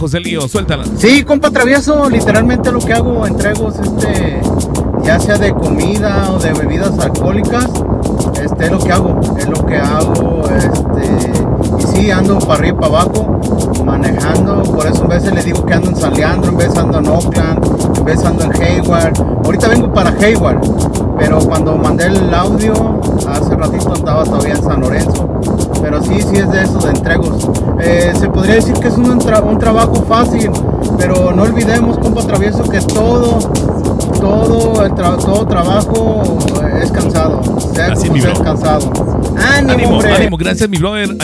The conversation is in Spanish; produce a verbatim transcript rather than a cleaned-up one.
José Lío, suéltala. Sí, compa travieso, literalmente lo que hago, entrego este, ya sea de comida o de bebidas alcohólicas, este es lo que hago, es lo que hago, este, y sí, ando para arriba y para abajo, manejando, por eso en veces le digo que ando en San Leandro, en vez ando en Oakland, en vez ando en Hayward, ahorita vengo para Hayward, pero cuando mandé el audio, hace ratito andaba todavía en San Lorenzo, pero sí, sí es de esos, de entregos. Eh, se podría decir que es un, tra- un trabajo fácil, pero no olvidemos, compa travieso, que todo, todo, el tra- todo trabajo es cansado, sea Así, como mi sea, bro. es cansado. ¡Ánimo, Ánimo, hombre! ánimo, gracias mi brother.